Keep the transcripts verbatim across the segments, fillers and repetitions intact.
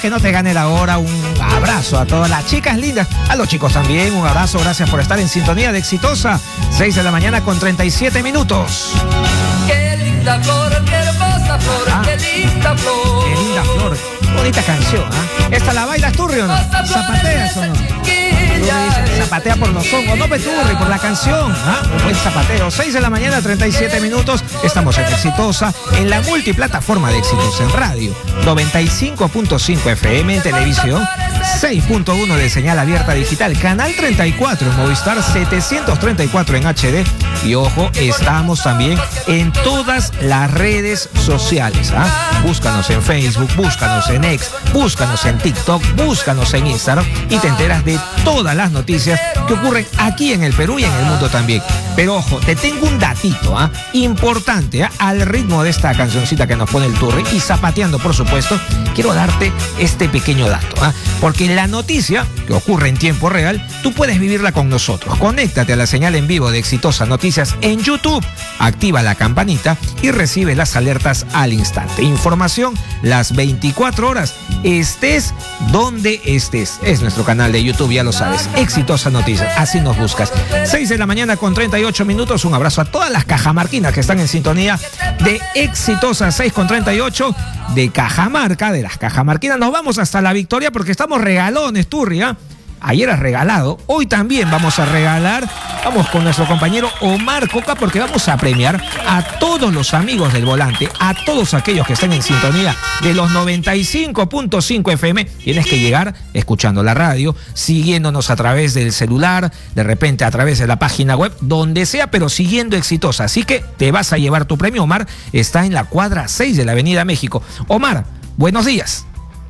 Que no te gane la hora. Un abrazo a todas las chicas lindas, a los chicos también, un abrazo, gracias por estar en sintonía de Exitosa. seis de la mañana con treinta y siete minutos. Qué linda flor, qué hermosa flor, ah, qué linda flor. Qué linda flor, bonita canción, ¿ah? ¿eh? ¿Esta la bailas tú, Río, no? ¿Zapateas o no? Zapatea por los hongos, no Peturri, por la canción, ¿ah? Un buen zapateo. seis de la mañana, treinta y siete minutos. Estamos en Exitosa, en la multiplataforma de Exitosa, en radio, noventa y cinco punto cinco F M, en televisión, seis punto uno de señal abierta digital, canal treinta y cuatro en Movistar, setecientos treinta y cuatro en H D. Y ojo, estamos también en todas las redes sociales, ¿ah? Búscanos en Facebook, búscanos en X, búscanos en TikTok, búscanos en Instagram y te enteras de todas las noticias que ocurren aquí en el Perú y en el mundo también. Pero ojo, te tengo un datito ¿ah? importante ¿ah? al ritmo de esta cancioncita que nos pone el Turri y zapateando, por supuesto, quiero darte este pequeño dato, ¿ah? porque la noticia que ocurre en tiempo real, tú puedes vivirla con nosotros. Conéctate a la señal en vivo de Exitosa Noticias en YouTube, activa la campanita y recibe las alertas al instante. Información las veinticuatro horas, estés donde estés. Es nuestro canal de YouTube, ya lo sabes, Exitosa Noticias, así nos buscas. seis de la mañana con treinta y ocho minutos, un abrazo a todas las cajamarquinas que están en sintonía de Exitosa. Seis con treinta y ocho de Cajamarca, de las cajamarquinas, nos vamos hasta La Victoria porque estamos regalones, Turri, ¿eh? Ayer has regalado, hoy también vamos a regalar. Vamos con nuestro compañero Omar Coca porque vamos a premiar a todos los amigos del volante, a todos aquellos que estén en sintonía de los noventa y cinco punto cinco F M. Tienes que llegar escuchando la radio, siguiéndonos a través del celular, de repente a través de la página web, donde sea, pero siguiendo Exitosa. Así que te vas a llevar tu premio. Omar está en la cuadra seis de la Avenida México. Omar, buenos días.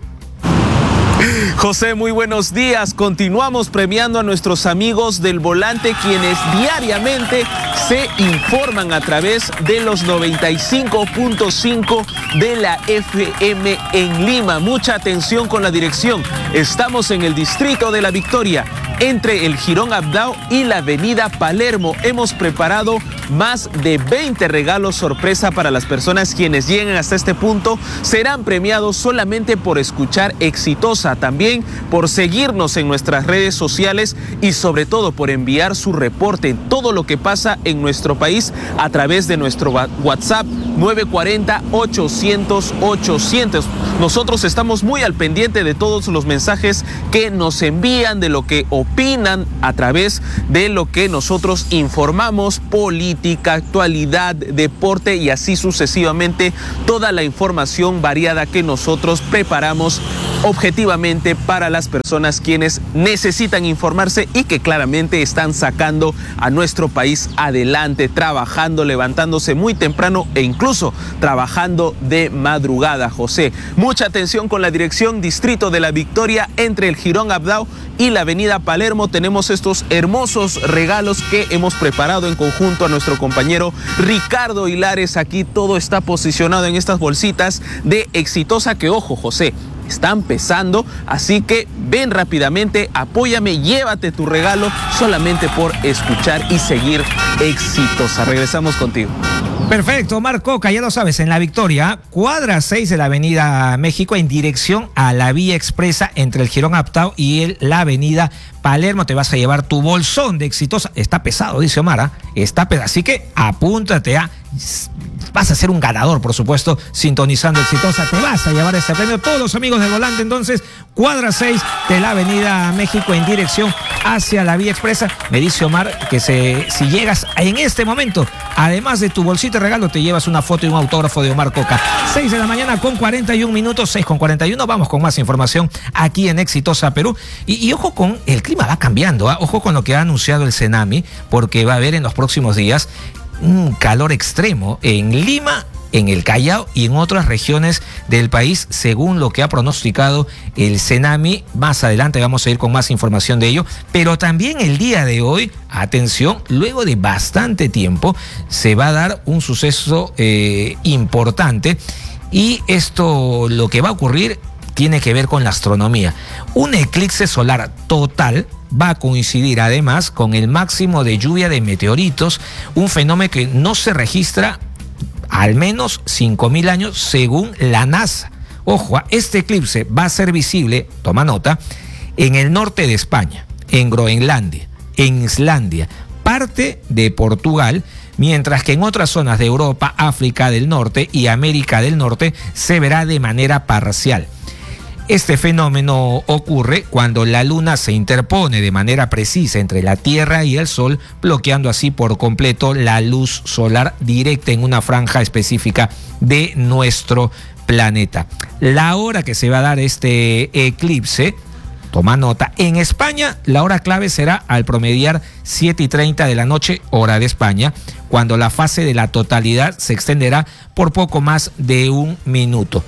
José, muy buenos días. Continuamos premiando a nuestros amigos del volante, quienes diariamente se informan a través de los noventa y cinco punto cinco de la F M en Lima. Mucha atención con la dirección. Estamos en el distrito de La Victoria, entre el Jirón Abdao y la avenida Palermo. Hemos preparado más de veinte regalos sorpresa para las personas quienes lleguen hasta este punto. Serán premiados solamente por escuchar Exitosa, también por seguirnos en nuestras redes sociales y sobre todo por enviar su reporte en todo lo que pasa en nuestro país a través de nuestro WhatsApp nueve cuatro cero, ochocientos, ochocientos. Nosotros estamos muy al pendiente de todos los mensajes que nos envían, de lo que opinan a través de lo que nosotros informamos, política, actualidad, deporte y así sucesivamente, toda la información variada que nosotros preparamos objetivamente para las personas quienes necesitan informarse y que claramente están sacando a nuestro país adelante, trabajando, levantándose muy temprano e incluso trabajando de madrugada, José. Mucha atención con la dirección, distrito de La Victoria, entre el Jirón Abdao y la avenida Palermo. Tenemos estos hermosos regalos que hemos preparado en conjunto a nuestro compañero Ricardo Hilares. Aquí todo está posicionado en estas bolsitas de Exitosa que, ojo, José, están pesando, así que ven rápidamente, apóyame, llévate tu regalo solamente por escuchar y seguir Exitosa. Regresamos contigo. Perfecto, Omar Coca, ya lo sabes, en La Victoria, cuadra seis de la Avenida México, en dirección a la vía expresa entre el Jirón Abdao y el, la Avenida Palermo. Te vas a llevar tu bolsón de Exitosa. Está pesado, dice Omar, ¿eh? Está pesado, así que apúntate a... Vas a ser un ganador, por supuesto, sintonizando Exitosa. Te vas a llevar este premio. Todos los amigos del volante, entonces, cuadra seis de la Avenida México en dirección hacia la vía expresa. Me dice Omar que se, si llegas en este momento, además de tu bolsita de regalo, te llevas una foto y un autógrafo de Omar Coca. seis de la mañana con cuarenta y un minutos, seis con cuarenta y uno. Vamos con más información aquí en Exitosa Perú. Y, y ojo con, el clima va cambiando, ¿eh? Ojo con lo que ha anunciado el Senami, porque va a haber en los próximos días un calor extremo en Lima, en el Callao y en otras regiones del país, según lo que ha pronosticado el Senami. Más adelante vamos a ir con más información de ello, pero también el día de hoy, atención, luego de bastante tiempo, se va a dar un suceso eh, importante, y esto, lo que va a ocurrir, tiene que ver con la astronomía. Un eclipse solar total va a coincidir además con el máximo de lluvia de meteoritos, un fenómeno que no se registra al menos cinco mil años según la NASA. Ojo, este eclipse va a ser visible, toma nota, en el norte de España, en Groenlandia, en Islandia, parte de Portugal, mientras que en otras zonas de Europa, África del Norte y América del Norte se verá de manera parcial. Este fenómeno ocurre cuando la luna se interpone de manera precisa entre la Tierra y el Sol, bloqueando así por completo la luz solar directa en una franja específica de nuestro planeta. La hora que se va a dar este eclipse, toma nota, en España la hora clave será al promediar siete y treinta de la noche, hora de España, cuando la fase de la totalidad se extenderá por poco más de un minuto.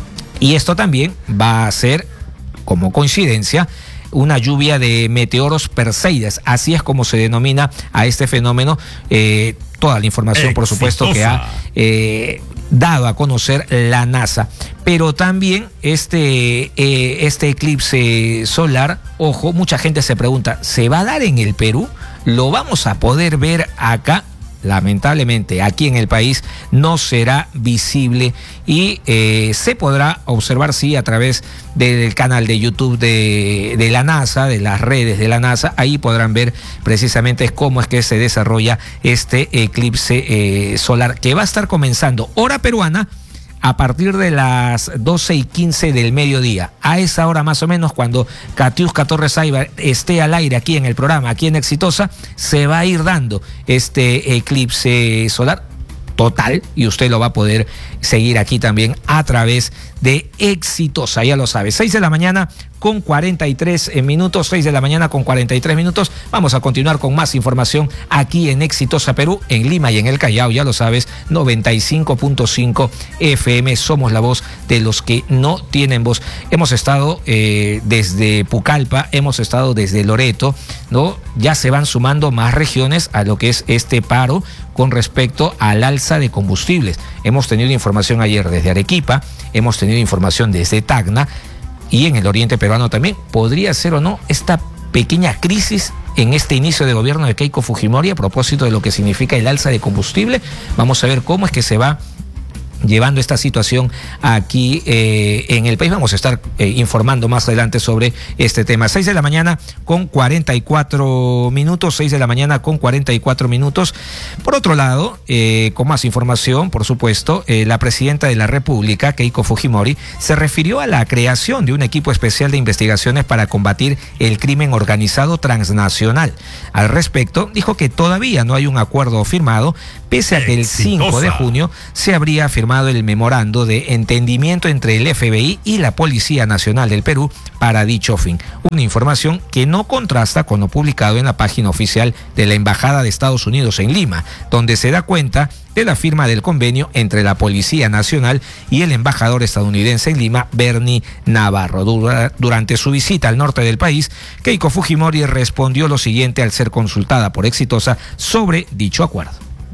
Y esto también va a ser, como coincidencia, una lluvia de meteoros perseidas. Así es como se denomina a este fenómeno. Eh, toda la información, por supuesto, que ha eh, dado a conocer la NASA. Pero también este, eh, este eclipse solar, ojo, mucha gente se pregunta, ¿se va a dar en el Perú? ¿Lo vamos a poder ver acá? Lamentablemente aquí en el país no será visible y eh, se podrá observar sí a través del canal de YouTube de, de la NASA, de las redes de la NASA. Ahí podrán ver precisamente cómo es que se desarrolla este eclipse eh, solar, que va a estar comenzando hora peruana a partir de las doce y quince del mediodía. A esa hora más o menos, cuando Katiuska Torres Aybar esté al aire aquí en el programa, aquí en Exitosa, se va a ir dando este eclipse solar total y usted lo va a poder seguir aquí también a través de Exitosa, ya lo sabe. seis de la mañana con cuarenta y tres minutos, seis de la mañana con cuarenta y tres minutos. Vamos a continuar con más información aquí en Exitosa Perú, en Lima y en el Callao, ya lo sabes, noventa y cinco punto cinco F M, somos la voz de los que no tienen voz. Hemos estado eh, desde Pucallpa, hemos estado desde Loreto, ¿no? Ya se van sumando más regiones a lo que es este paro con respecto al alza de combustibles. Hemos tenido información ayer desde Arequipa, hemos tenido información desde Tacna y en el oriente peruano también. ¿Podría ser o no esta pequeña crisis en este inicio de gobierno de Keiko Fujimori a propósito de lo que significa el alza de combustible? Vamos a ver cómo es que se va llevando esta situación aquí eh, en el país. Vamos a estar eh, informando más adelante sobre este tema. seis de la mañana con cuarenta y cuatro minutos, seis de la mañana con cuarenta y cuatro minutos. Por otro lado, eh, con más información, por supuesto, eh, la presidenta de la República, Keiko Fujimori, se refirió a la creación de un equipo especial de investigaciones para combatir el crimen organizado transnacional. Al respecto, dijo que todavía no hay un acuerdo firmado, pese a que el cinco de junio se habría firmado el memorando de entendimiento entre el F B I y la Policía Nacional del Perú para dicho fin. Una información que no contrasta con lo publicado en la página oficial de la Embajada de Estados Unidos en Lima, donde se da cuenta de la firma del convenio entre la Policía Nacional y el embajador estadounidense en Lima, Bernie Navarro. Durante su visita al norte del país, Keiko Fujimori respondió lo siguiente al ser consultada por Exitosa sobre dicho acuerdo.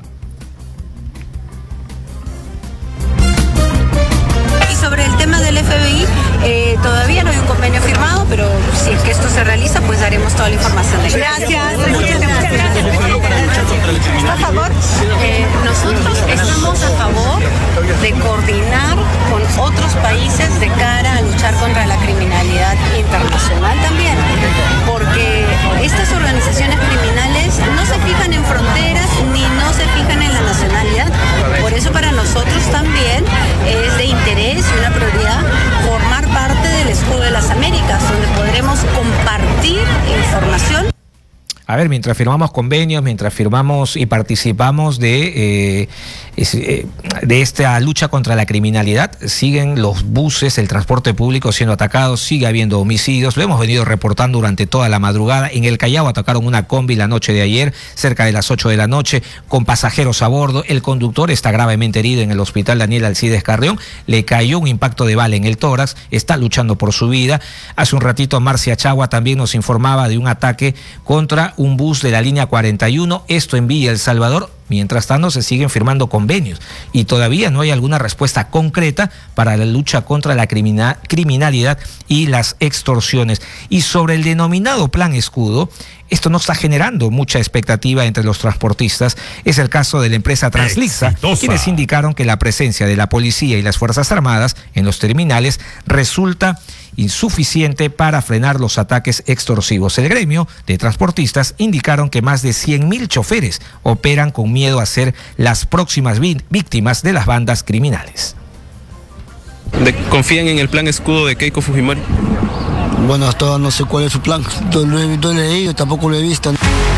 Sobre el tema del F B I, eh, todavía no hay un convenio firmado, pero si es que esto se realiza, pues daremos toda la información. Gracias, muchas gracias. ¿Está a favor? Eh, nosotros estamos a favor de coordinar con otros países de cara a luchar contra la criminalidad internacional también, porque estas organizaciones criminales no se fijan en fronteras ni no se fijan en la nacionalidad. Por eso para nosotros también es de interés y una prioridad formar parte del Escudo de las Américas, donde podremos compartir información. A ver, mientras firmamos convenios, mientras firmamos y participamos de, eh, de esta lucha contra la criminalidad, siguen los buses, el transporte público siendo atacados, sigue habiendo homicidios. Lo hemos venido reportando durante toda la madrugada. En el Callao atacaron una combi la noche de ayer, cerca de las ocho de la noche, con pasajeros a bordo. El conductor está gravemente herido en el hospital Daniel Alcides Carrión. Le cayó un impacto de bala en el tórax, está luchando por su vida. Hace un ratito Marcia Chagua también nos informaba de un ataque contra un bus de la línea cuarenta y uno, esto en Villa El Salvador. Mientras tanto, se siguen firmando convenios y todavía no hay alguna respuesta concreta para la lucha contra la criminal, criminalidad y las extorsiones. Y sobre el denominado Plan Escudo, esto no está generando mucha expectativa entre los transportistas. Es el caso de la empresa Translixa, Exitosa. Quienes indicaron que la presencia de la policía y las Fuerzas Armadas en los terminales resulta insuficiente para frenar los ataques extorsivos. El gremio de transportistas indicaron que más de cien mil choferes operan con miedo a ser las próximas víctimas de las bandas criminales. ¿Confían en el Plan Escudo de Keiko Fujimori? Bueno, hasta ahora no sé cuál es su plan. Yo lo he, lo he leído, tampoco lo he visto.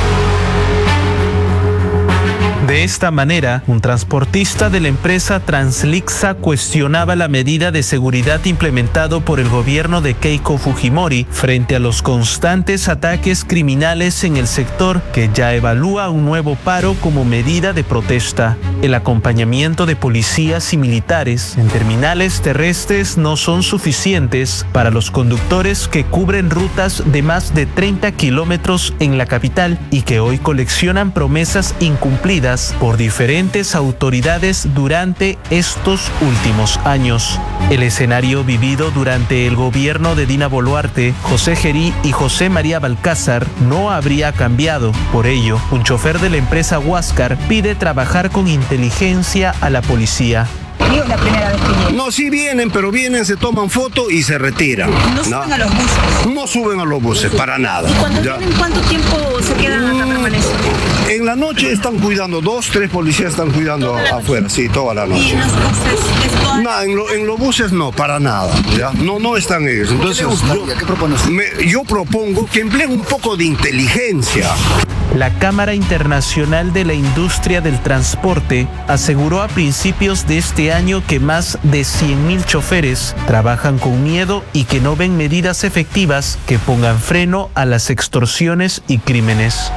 De esta manera, un transportista de la empresa Translixa cuestionaba la medida de seguridad implementado por el gobierno de Keiko Fujimori frente a los constantes ataques criminales en el sector, que ya evalúa un nuevo paro como medida de protesta. El acompañamiento de policías y militares en terminales terrestres no son suficientes para los conductores que cubren rutas de más de treinta kilómetros en la capital y que hoy coleccionan promesas incumplidas por diferentes autoridades durante estos últimos años. El escenario vivido durante el gobierno de Dina Boluarte, José Gerí y José María Balcázar no habría cambiado. Por ello, un chofer de la empresa Huáscar pide trabajar con inteligencia a la policía. ¿Es la primera vez que vienen? No, sí vienen, pero vienen, se toman foto y se retiran. ¿No suben ¿no? a los buses? No suben a los buses, para nada. ¿Y cuando ya. vienen, cuánto tiempo se quedan acá, permanecen? En la noche están cuidando, dos, tres policías están cuidando afuera, sí, toda la noche. ¿Y en los buses? No, nah, en, lo, en los buses no, para nada, ¿ya? No, no están ellos. Entonces, yo, ¿qué propones? Me, yo propongo que empleen un poco de inteligencia. La Cámara Internacional de la Industria del Transporte aseguró a principios de este año que más de cien mil choferes trabajan con miedo y que no ven medidas efectivas que pongan freno a las extorsiones y crímenes.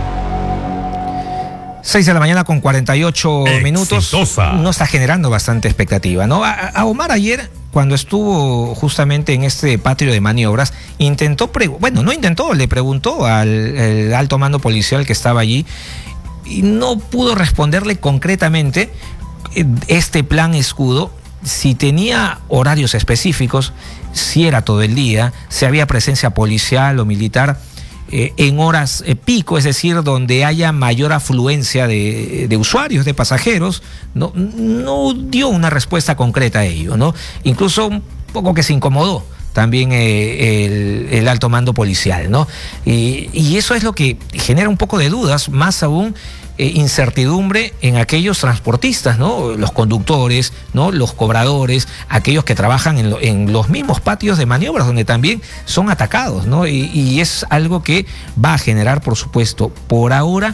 seis de la mañana con cuarenta y ocho minutos. No está generando bastante expectativa, ¿no? A, a Omar ayer, cuando estuvo justamente en este patio de maniobras, intentó, pre bueno, no intentó, le preguntó al, al alto mando policial que estaba allí y no pudo responderle concretamente este Plan Escudo, si tenía horarios específicos, si era todo el día, si había presencia policial o militar eh, en horas eh, pico, es decir, donde haya mayor afluencia de, de usuarios, de pasajeros. No, no dio una respuesta concreta a ello, ¿no? Incluso un poco que se incomodó también eh, el, el alto mando policial, ¿no? Y, y eso es lo que genera un poco de dudas, más aún eh, incertidumbre en aquellos transportistas, ¿no? Los conductores, ¿no? Los cobradores, aquellos que trabajan en, lo, en los mismos patios de maniobras, donde también son atacados, ¿no? Y, y es algo que va a generar, por supuesto, por ahora,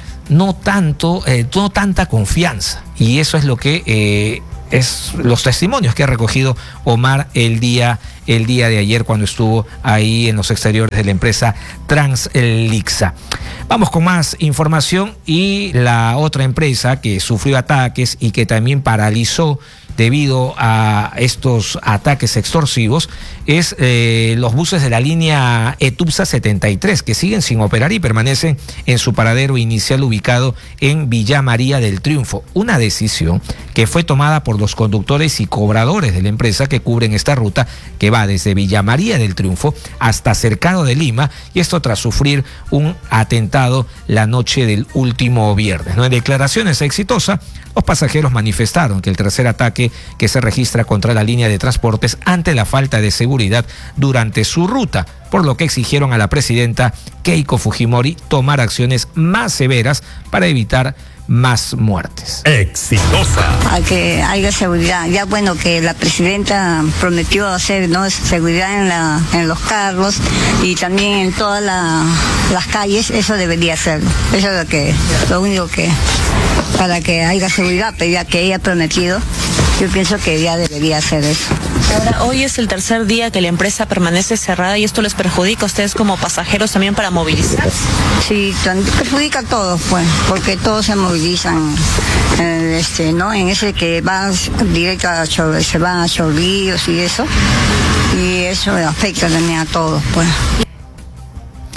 no tanto, eh, no tanta confianza. Y eso es lo que eh, es los testimonios que ha recogido Omar el día, el día de ayer cuando estuvo ahí en los exteriores de la empresa Translixa. Vamos con más información. Y la otra empresa que sufrió ataques y que también paralizó debido a estos ataques extorsivos es eh, los buses de la línea ETUPSA setenta y tres, que siguen sin operar y permanecen en su paradero inicial ubicado en Villa María del Triunfo. Una decisión que fue tomada por los conductores y cobradores de la empresa que cubren esta ruta, que va desde Villa María del Triunfo hasta Cercado de Lima, y esto tras sufrir un atentado la noche del último viernes, ¿no? En declaraciones exitosas, los pasajeros manifestaron que el tercer ataque que se registra contra la línea de transportes ante la falta de seguridad durante su ruta, por lo que exigieron a la presidenta Keiko Fujimori tomar acciones más severas para evitar más muertes. Exitosa. A que haya seguridad. Ya bueno, que la presidenta prometió hacer, ¿no?, seguridad en la en los carros y también en todas la, las calles. Eso debería ser. Eso es lo que lo único que para que haya seguridad, pero ya que ella ha prometido, yo pienso que ya debería hacer eso. Ahora, hoy es el tercer día que la empresa permanece cerrada y esto les perjudica a ustedes como pasajeros también para movilizar. Sí, perjudica a todos, pues, porque todos se movilizan, eh, este, ¿no? En ese que van directo a Chorrillos, se van a Chorrillos y eso, y eso afecta también a todos, pues.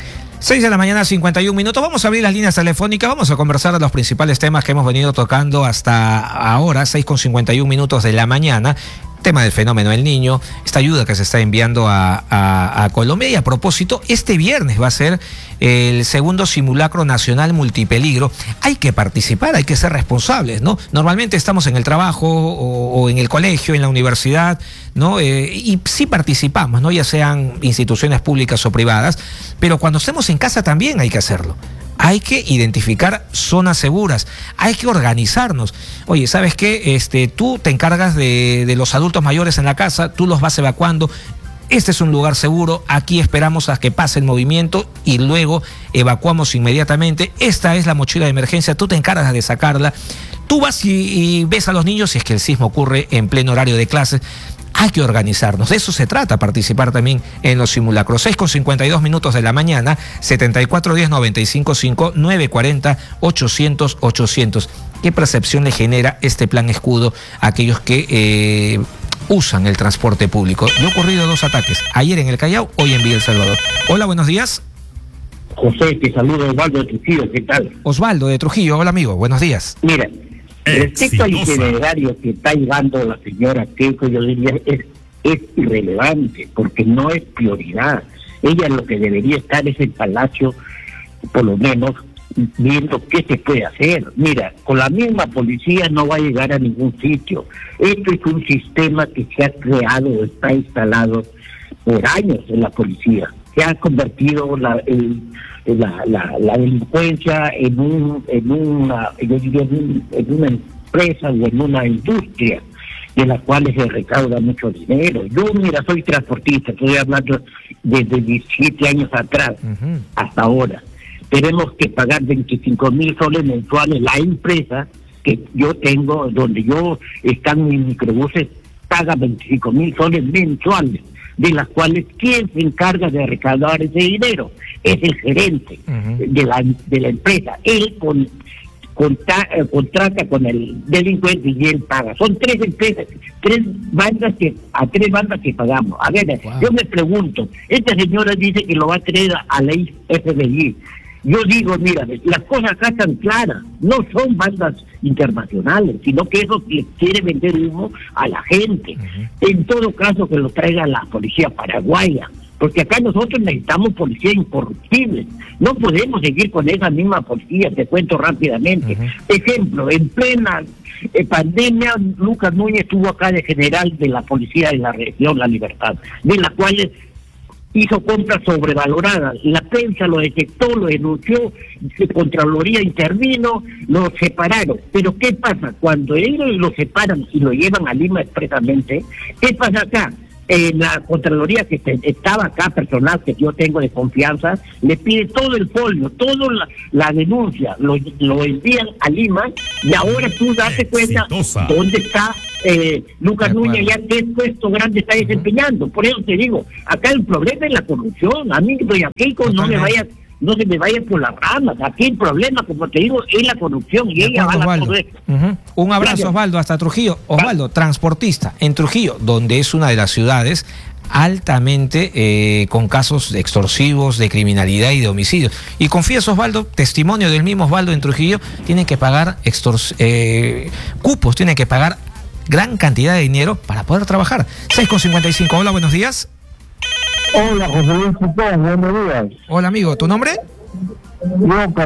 seis de la mañana, cincuenta y un minutos. Vamos a abrir las líneas telefónicas, vamos a conversar de los principales temas que hemos venido tocando hasta ahora, seis con cincuenta y un minutos de la mañana. Tema del fenómeno El Niño, esta ayuda que se está enviando a, a, a Colombia. Y a propósito, este viernes va a ser el segundo simulacro nacional multipeligro. Hay que participar, hay que ser responsables, ¿no? Normalmente estamos en el trabajo o, o en el colegio, en la universidad, ¿no? Eh, y sí participamos, ¿no? Ya sean instituciones públicas o privadas, pero cuando estemos en casa también hay que hacerlo. Hay que identificar zonas seguras, hay que organizarnos. Oye, ¿sabes qué? Este, tú te encargas de, de los adultos mayores en la casa, tú los vas evacuando. Este es un lugar seguro, aquí esperamos a que pase el movimiento y luego evacuamos inmediatamente. Esta es la mochila de emergencia, tú te encargas de sacarla. Tú vas y, y ves a los niños si es que el sismo ocurre en pleno horario de clases. Hay que organizarnos, de eso se trata, participar también en los simulacros. seis con cincuenta y dos minutos de la mañana, setenta y cuatro diez noventa y cinco cinco, nueve cuarenta ochocientos ochocientos. ¿Qué percepción le genera este plan escudo a aquellos que eh, usan el transporte público? Le han ocurrido dos ataques, ayer en el Callao, hoy en Villa El Salvador. Hola, buenos días. José, te saludo, Osvaldo de Trujillo, ¿qué tal? Osvaldo de Trujillo, hola amigo, buenos días. Mira, respecto al itinerario que está llevando la señora Keiko, yo diría es, es irrelevante, porque no es prioridad. Ella lo que debería estar es en Palacio, por lo menos, viendo qué se puede hacer. Mira, con la misma policía no va a llegar a ningún sitio. Esto es un sistema que se ha creado, está instalado por años en la policía. Se ha convertido la, el, la, la, la delincuencia en un en una yo diría en, un, en una empresa o en una industria de la cual se recauda mucho dinero. Yo, mira, soy transportista, estoy hablando desde diecisiete años atrás uh-huh. hasta ahora. Tenemos que pagar veinticinco mil soles mensuales. La empresa que yo tengo, donde yo están mis microbuses, paga veinticinco mil soles mensuales, de las cuales ¿quién se encarga de recaudar ese dinero? Es el gerente uh-huh. de la de la empresa. Él con, conta, eh, contrata con el delincuente y él paga. Son tres empresas, tres bandas que a tres bandas que pagamos. A ver, wow. Yo me pregunto, esta señora dice que lo va a traer a la F B I. Yo digo, mira, las cosas acá están claras, no son bandas internacionales, sino que eso le quiere vender humo a la gente. Uh-huh. En todo caso, que lo traiga la policía paraguaya, porque acá nosotros necesitamos policía incorruptible. No podemos seguir con esa misma policía, te cuento rápidamente. Uh-huh. Ejemplo, en plena eh, pandemia, Lucas Núñez estuvo acá de general de la policía de la región La Libertad, de la cual hizo compras sobrevaloradas. La prensa lo detectó, lo denunció, la Contraloría intervino, lo separaron. Pero ¿qué pasa? Cuando ellos lo separan y lo llevan a Lima expresamente, ¿qué pasa acá? Eh, la Contraloría que estaba acá, personal que yo tengo de confianza, le pide todo el folio, toda la, la denuncia, lo, lo envían a Lima y ahora tú date cuenta dónde está eh, Lucas Núñez, ya qué puesto grande está desempeñando. Por eso te digo, acá el problema es la corrupción. A mí, doña Keiko, no me vaya no se me vaya por las ramas. Aquí el problema, como te digo, es la corrupción y ella va a la poder. Uh-huh. Un abrazo, Gracias. Osvaldo, hasta Trujillo. Osvaldo, transportista en Trujillo, donde es una de las ciudades altamente eh, con casos extorsivos, de criminalidad y de homicidios. Y confieso, Osvaldo, testimonio del mismo Osvaldo en Trujillo, tienen que pagar extors eh, cupos, tienen que pagar gran cantidad de dinero para poder trabajar. seis con cincuenta y cinco, hola, buenos días. Hola, José Luis Putón, buenos días. Hola, amigo, ¿tu nombre? Yo,